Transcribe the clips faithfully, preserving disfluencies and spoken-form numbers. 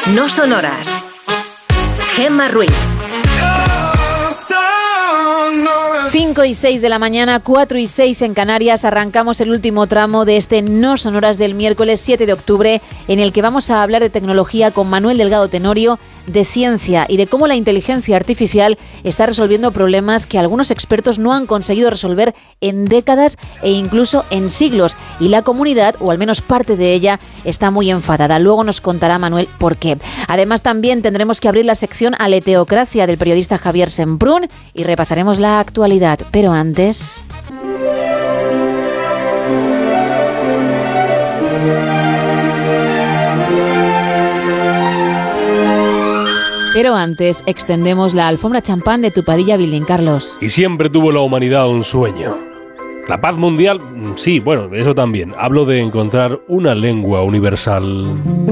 No sonoras. Gemma Ruiz. cinco y seis de la mañana, cuatro y seis en Canarias, arrancamos el último tramo de este No Sonoras del miércoles siete de octubre, en el que vamos a hablar de tecnología con Manuel Delgado Tenorio, de ciencia y de cómo la inteligencia artificial está resolviendo problemas que algunos expertos no han conseguido resolver en décadas e incluso en siglos. Y la comunidad, o al menos parte de ella, está muy enfadada. Luego nos contará Manuel por qué. Además, también tendremos que abrir la sección Aleteocracia del periodista Javier Semprún y repasaremos la actualidad. Pero antes... Pero antes extendemos la alfombra champán de Tupadilla Building, Carlos. Y siempre tuvo la humanidad un sueño. La paz mundial, sí, bueno, eso también. Hablo de encontrar una lengua universal.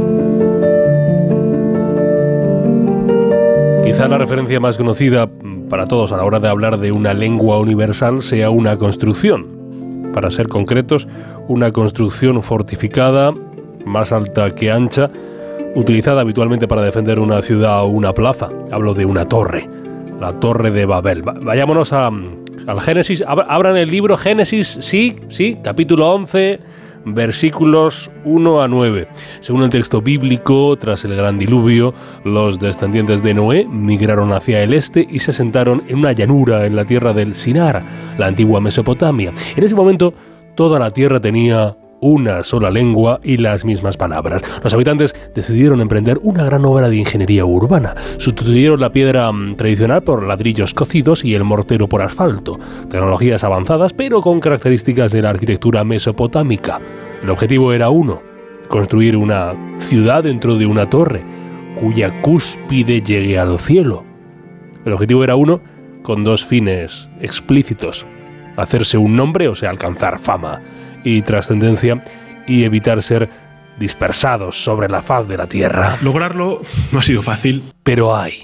Quizá la referencia más conocida para todos a la hora de hablar de una lengua universal sea una construcción. Para ser concretos, una construcción fortificada, más alta que ancha, utilizada habitualmente para defender una ciudad o una plaza. Hablo de una torre, la Torre de Babel. Vayámonos a, al Génesis. Abran el libro Génesis, sí, sí, capítulo once, versículos uno a nueve. Según el texto bíblico, tras el gran diluvio, los descendientes de Noé migraron hacia el este y se asentaron en una llanura en la tierra del Sinar, la antigua Mesopotamia. En ese momento, toda la tierra tenía una sola lengua y las mismas palabras. Los habitantes decidieron emprender una gran obra de ingeniería urbana. Sustituyeron la piedra tradicional por ladrillos cocidos y el mortero por asfalto. Tecnologías avanzadas, pero con características de la arquitectura mesopotámica. El objetivo era uno: construir una ciudad dentro de una torre, cuya cúspide llegue al cielo. El objetivo era uno, con dos fines explícitos: hacerse un nombre, o sea, alcanzar fama y trascendencia, y evitar ser dispersados sobre la faz de la tierra. Lograrlo no ha sido fácil. Pero ay,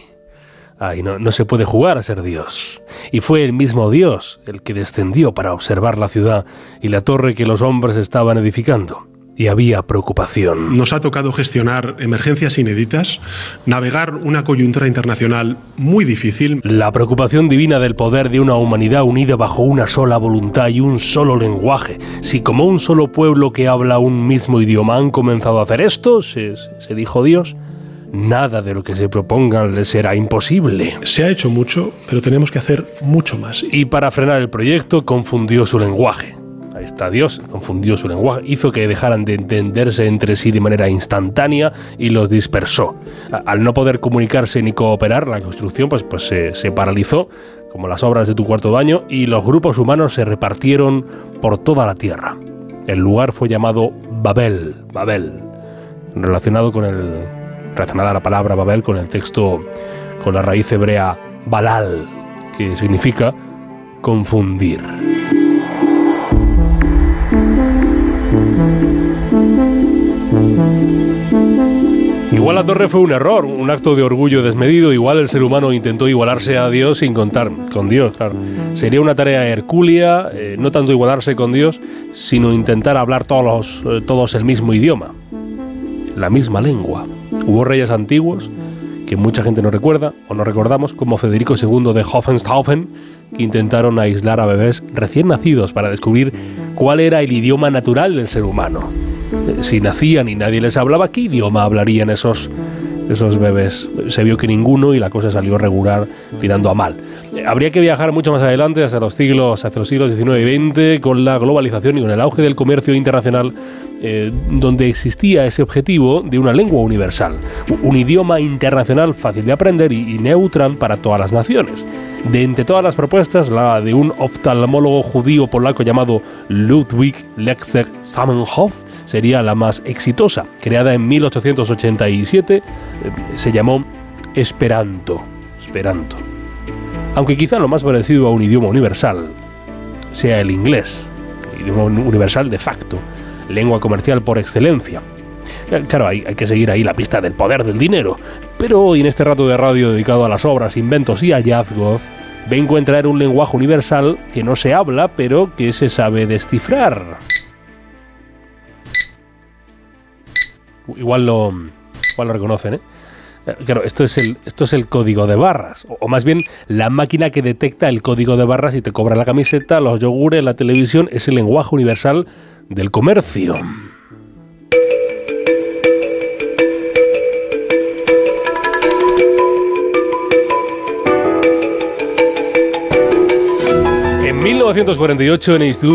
ay, no, no se puede jugar a ser Dios. Y fue el mismo Dios el que descendió para observar la ciudad y la torre que los hombres estaban edificando. Y había preocupación. Nos ha tocado gestionar emergencias inéditas, navegar una coyuntura internacional muy difícil. La preocupación divina del poder de una humanidad unida bajo una sola voluntad y un solo lenguaje. Si como un solo pueblo que habla un mismo idioma han comenzado a hacer esto, se, se dijo Dios, nada de lo que se propongan les será imposible. Se ha hecho mucho, pero tenemos que hacer mucho más. Y para frenar el proyecto confundió su lenguaje. Ahí está Dios, confundió su lenguaje, hizo que dejaran de entenderse entre sí de manera instantánea y los dispersó. Al no poder comunicarse ni cooperar, la construcción pues, pues se, se paralizó, como las obras de tu cuarto baño, y los grupos humanos se repartieron por toda la tierra. El lugar fue llamado Babel, Babel, relacionado con el, relacionada la palabra Babel con el texto, con la raíz hebrea Balal, que significa confundir. Igual la torre fue un error, un acto de orgullo desmedido. Igual el ser humano intentó igualarse a Dios sin contar con Dios, claro. Sería una tarea hercúlea, eh, no tanto igualarse con Dios, sino intentar hablar todos, eh, todos el mismo idioma, la misma lengua. Hubo reyes antiguos que mucha gente no recuerda o no recordamos, como Federico segundo de Hohenstaufen, que intentaron aislar a bebés recién nacidos para descubrir cuál era el idioma natural del ser humano. Si nacían y nadie les hablaba, ¿qué idioma hablarían esos, esos bebés? Se vio que ninguno y la cosa salió regular, tirando a mal. Habría que viajar mucho más adelante, hacia los siglos, hacia los siglos diecinueve y veinte, con la globalización y con el auge del comercio internacional, eh, donde existía ese objetivo de una lengua universal, un idioma internacional fácil de aprender y, y neutral para todas las naciones. De entre todas las propuestas, la de un oftalmólogo judío polaco llamado Ludwig Lexer Zamenhof sería la más exitosa. Creada en mil ochocientos ochenta y siete, eh, se llamó Esperanto. Esperanto. Aunque quizá lo más parecido a un idioma universal sea el inglés, idioma universal de facto, lengua comercial por excelencia. Claro, hay, hay que seguir ahí la pista del poder del dinero, pero hoy en este rato de radio dedicado a las obras, inventos y hallazgos, vengo a entrar un lenguaje universal que no se habla, pero que se sabe descifrar. Igual lo, igual lo reconocen, ¿eh? Claro, esto es el, esto es el código de barras, o, o más bien la máquina que detecta el código de barras y te cobra la camiseta, los yogures, la televisión. Es el lenguaje universal del comercio. En mil novecientos cuarenta y ocho, en el Instituto